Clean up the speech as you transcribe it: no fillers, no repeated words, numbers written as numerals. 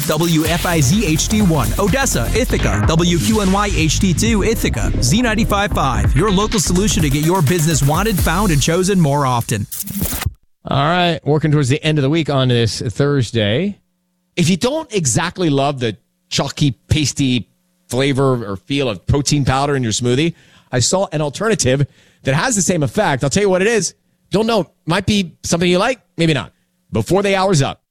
WFIZ HD1, Odessa, Ithaca, WQNY HD2, Ithaca, Z95.5, your local solution to get your business wanted, found, and chosen more often. All right, working towards the end of the week on this Thursday. If you don't exactly love the chalky, pasty flavor or feel of protein powder in your smoothie, I saw an alternative that has the same effect. I'll tell you what it is. Don't know. Might be something you like, maybe not. Before the hour's up,